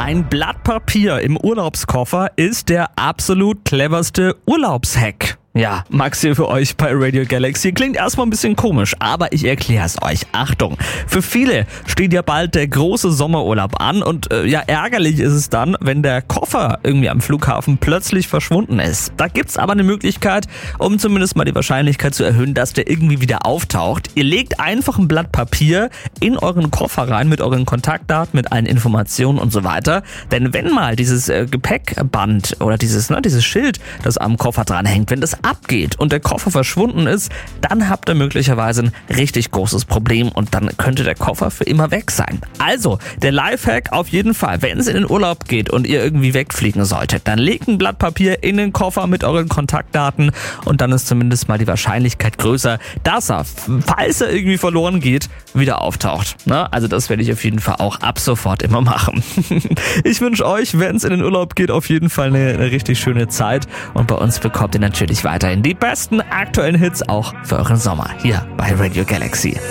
Ein Blatt Papier im Urlaubskoffer ist der absolut cleverste Urlaubshack. Ja, Max hier für euch bei Radio Galaxy. Klingt erstmal ein bisschen komisch, aber ich erkläre es euch. Achtung, für viele steht ja bald der große Sommerurlaub an und ärgerlich ist es dann, wenn der Koffer irgendwie am Flughafen plötzlich verschwunden ist. Da gibt's aber eine Möglichkeit, um zumindest mal die Wahrscheinlichkeit zu erhöhen, dass der irgendwie wieder auftaucht. Ihr legt einfach ein Blatt Papier in euren Koffer rein mit euren Kontaktdaten, mit allen Informationen und so weiter. Denn wenn mal dieses Gepäckband oder dieses Schild, das am Koffer dran hängt, wenn das abgeht und der Koffer verschwunden ist, dann habt ihr möglicherweise ein richtig großes Problem und dann könnte der Koffer für immer weg sein. Also, der Lifehack auf jeden Fall, wenn es in den Urlaub geht und ihr irgendwie wegfliegen solltet, dann legt ein Blatt Papier in den Koffer mit euren Kontaktdaten und dann ist zumindest mal die Wahrscheinlichkeit größer, dass er, falls er irgendwie verloren geht, wieder auftaucht. Also das werde ich auf jeden Fall auch ab sofort immer machen. Ich wünsche euch, wenn es in den Urlaub geht, auf jeden Fall eine richtig schöne Zeit und bei uns bekommt ihr natürlich weiterhin die besten aktuellen Hits auch für euren Sommer hier bei Radio Galaxy.